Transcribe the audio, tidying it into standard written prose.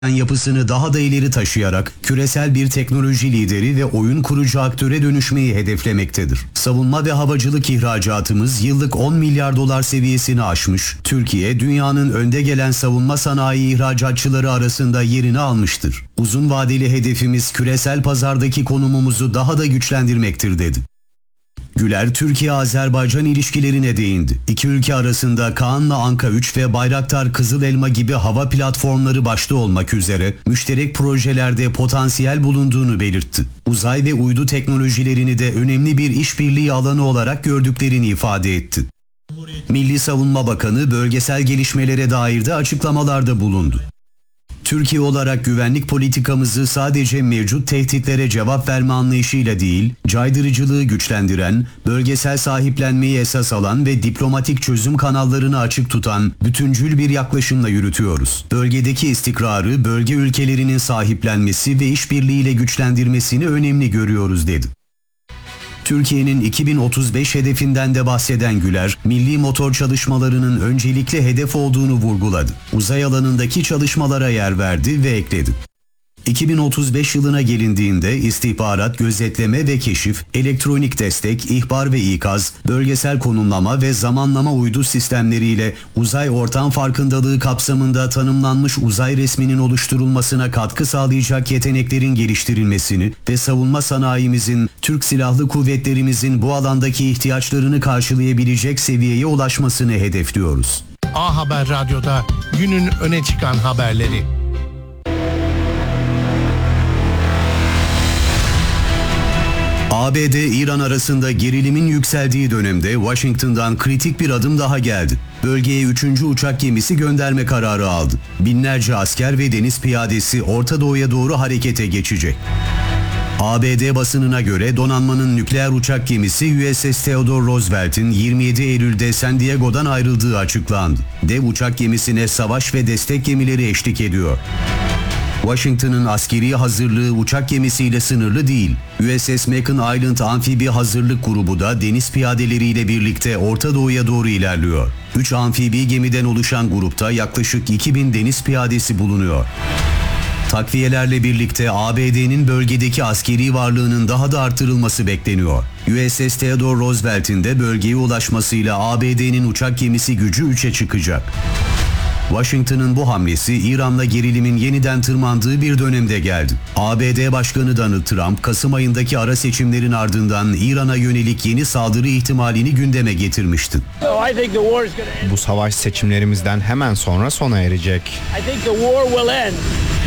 yapısını daha da ileri taşıyarak küresel bir teknoloji lideri ve oyun kurucu aktöre dönüşmeyi hedeflemektedir. Savunma ve havacılık ihracatımız yıllık 10 milyar dolar seviyesini aşmış, Türkiye dünyanın önde gelen savunma sanayi ihracatçıları arasında yerini almıştır. Uzun vadeli hedefimiz küresel pazardaki konumumuzu daha da güçlendirmektir dedi. Güler, Türkiye-Azerbaycan ilişkilerine değindi. İki ülke arasında Kaan'la Anka 3 ve Bayraktar Kızıl Elma gibi hava platformları başta olmak üzere müşterek projelerde potansiyel bulunduğunu belirtti. Uzay ve uydu teknolojilerini de önemli bir işbirliği alanı olarak gördüklerini ifade etti. Milli Savunma Bakanı bölgesel gelişmelere dair de açıklamalarda bulundu. Türkiye olarak güvenlik politikamızı sadece mevcut tehditlere cevap verme anlayışıyla değil, caydırıcılığı güçlendiren, bölgesel sahiplenmeyi esas alan ve diplomatik çözüm kanallarını açık tutan bütüncül bir yaklaşımla yürütüyoruz. Bölgedeki istikrarı bölge ülkelerinin sahiplenmesi ve işbirliğiyle güçlendirmesini önemli görüyoruz dedi. Türkiye'nin 2035 hedefinden de bahseden Güler, milli motor çalışmalarının öncelikli hedef olduğunu vurguladı. Uzay alanındaki çalışmalara yer verdi ve ekledi. 2035 yılına gelindiğinde istihbarat, gözetleme ve keşif, elektronik destek, ihbar ve ikaz, bölgesel konumlama ve zamanlama uydu sistemleriyle uzay ortam farkındalığı kapsamında tanımlanmış uzay resminin oluşturulmasına katkı sağlayacak yeteneklerin geliştirilmesini ve savunma sanayimizin, Türk Silahlı Kuvvetlerimizin bu alandaki ihtiyaçlarını karşılayabilecek seviyeye ulaşmasını hedefliyoruz. A Haber Radyo'da günün öne çıkan haberleri. ABD-İran arasında gerilimin yükseldiği dönemde Washington'dan kritik bir adım daha geldi. Bölgeye 3. uçak gemisi gönderme kararı aldı. Binlerce asker ve deniz piyadesi Orta Doğu'ya doğru harekete geçecek. ABD basınına göre donanmanın nükleer uçak gemisi USS Theodore Roosevelt'in 27 Eylül'de San Diego'dan ayrıldığı açıklandı. Dev uçak gemisine savaş ve destek gemileri eşlik ediyor. Washington'ın askeri hazırlığı uçak gemisiyle sınırlı değil. USS Mackinac Island amfibi hazırlık grubu da deniz piyadeleriyle birlikte Orta Doğu'ya doğru ilerliyor. 3 amfibi gemiden oluşan grupta yaklaşık 2000 deniz piyadesi bulunuyor. Takviyelerle birlikte ABD'nin bölgedeki askeri varlığının daha da artırılması bekleniyor. USS Theodore Roosevelt'in de bölgeye ulaşmasıyla ABD'nin uçak gemisi gücü 3'e çıkacak. Washington'ın bu hamlesi İran'la gerilimin yeniden tırmandığı bir dönemde geldi. ABD Başkanı Donald Trump, Kasım ayındaki ara seçimlerin ardından İran'a yönelik yeni saldırı ihtimalini gündeme getirmişti. Bu savaş seçimlerimizden hemen sonra sona erecek.